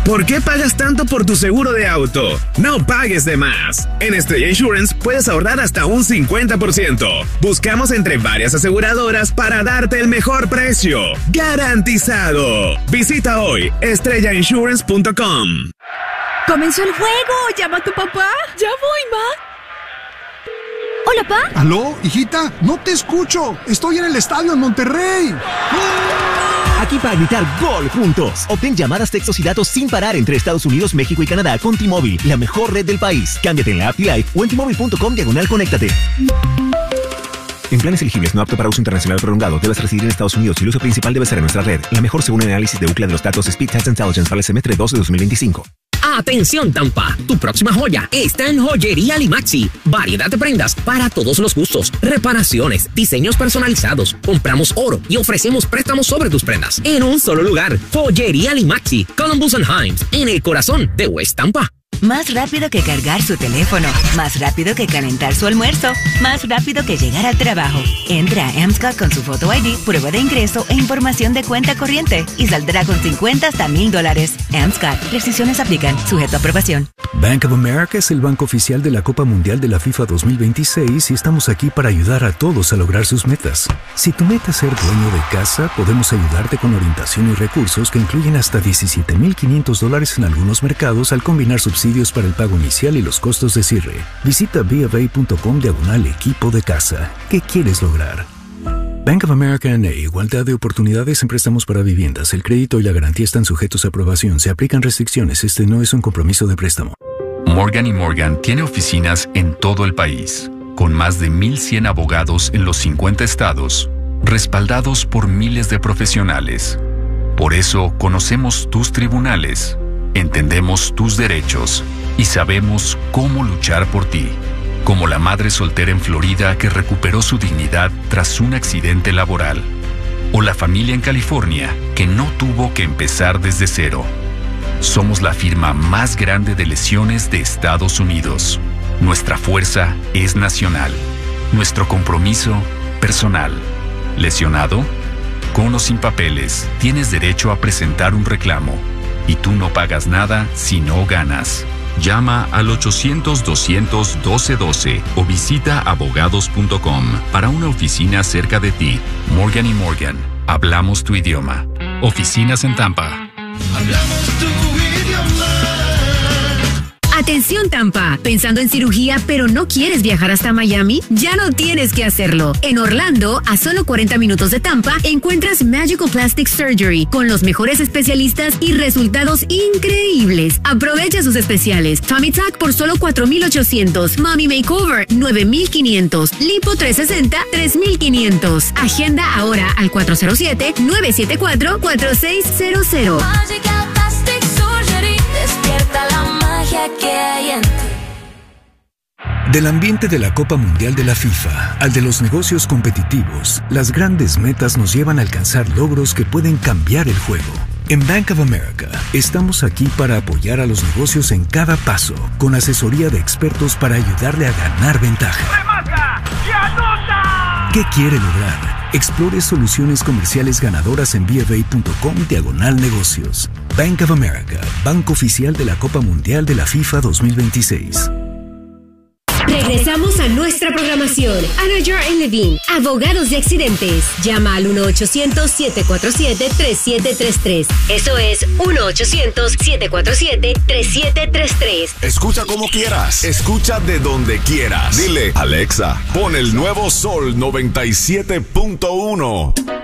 ¿Por qué pagas tanto por tu seguro de auto? No pagues de más. En Estrella Insurance puedes ahorrar hasta un 50%. Buscamos entre varias aseguradoras para darte el mejor precio. ¡Garantizado! Visita hoy estrellainsurance.com. ¡Comenzó el juego! ¡Llama a tu papá! ¡Ya voy, ma! ¿Hola, pa? ¿Aló, hijita? No te escucho. Estoy en el estadio en Monterrey. Aquí para gritar gol juntos. Obtén llamadas, textos y datos sin parar entre Estados Unidos, México y Canadá con T-Mobile, la mejor red del país. Cámbiate en la app T-Life o en T-Mobile.com/conéctate. En planes elegibles no apto para uso internacional prolongado, debes residir en Estados Unidos y el uso principal debe ser en nuestra red. La mejor según el análisis de UCLA de los datos Speed Test Intelligence para el semestre 2 de 2025. Atención Tampa, tu próxima joya está en Joyería Limaxi. Variedad de prendas para todos los gustos, reparaciones, diseños personalizados. Compramos oro y ofrecemos préstamos sobre tus prendas. En un solo lugar, Joyería Limaxi, Columbus and Himes, en el corazón de West Tampa. Más rápido que cargar su teléfono, más rápido que calentar su almuerzo, más rápido que llegar al trabajo. Entra a Amscot con su Photo ID, prueba de ingreso e información de cuenta corriente y saldrá con 50 hasta $1,000. Amscot, restricciones aplican, sujeto a aprobación. Bank of America es el banco oficial de la Copa Mundial de la FIFA 2026 y estamos aquí para ayudar a todos a lograr sus metas. Si tu meta es ser dueño de casa, podemos ayudarte con orientación y recursos que incluyen hasta $17,500 en algunos mercados al combinar subsidios para el pago inicial y los costos de cierre. Visita BofA.com/equipo de casa. ¿Qué quieres lograr? Bank of America N.A. Igualdad de oportunidades en préstamos para viviendas. El crédito y la garantía están sujetos a aprobación. Se aplican restricciones. Este no es un compromiso de préstamo. Morgan & Morgan tiene oficinas en todo el país, con más de 1,100 abogados en los 50 estados, respaldados por miles de profesionales. Por eso conocemos tus tribunales, entendemos tus derechos y sabemos cómo luchar por ti. Como la madre soltera en Florida que recuperó su dignidad tras un accidente laboral. O la familia en California que no tuvo que empezar desde cero. Somos la firma más grande de lesiones de Estados Unidos. Nuestra fuerza es nacional. Nuestro compromiso, personal. ¿Lesionado? Con o sin papeles, tienes derecho a presentar un reclamo. Y tú no pagas nada si no ganas. Llama al 800-200-1212 o visita abogados.com para una oficina cerca de ti. Morgan & Morgan. Hablamos tu idioma. Oficinas en Tampa. Hablamos tu idioma. Atención Tampa, ¿pensando en cirugía pero no quieres viajar hasta Miami? Ya no tienes que hacerlo. En Orlando, a solo 40 minutos de Tampa, encuentras Magical Plastic Surgery con los mejores especialistas y resultados increíbles. Aprovecha sus especiales. Tummy Tuck por solo $4,800, Mommy Makeover $9,500, Lipo 360 $3,500. Agenda ahora al 407-974-4600. Magical Plastic Surgery, despierta la magia que hay en ti. Del ambiente de la Copa Mundial de la FIFA al de los negocios competitivos, las grandes metas nos llevan a alcanzar logros que pueden cambiar el juego. En Bank of America, estamos aquí para apoyar a los negocios en cada paso, con asesoría de expertos para ayudarle a ganar ventaja. ¡Remata y anota! ¿Qué quiere lograr? Explore soluciones comerciales ganadoras en BofA.com/negocios. Bank of America, banco oficial de la Copa Mundial de la FIFA 2026. Regresamos a nuestra programación. Anajar & Levine, abogados de accidentes. Llama al 1-800-747-3733. Eso es 1-800-747-3733. Escucha como quieras. Escucha de donde quieras. Dile, Alexa, pon el nuevo Sol 97.1.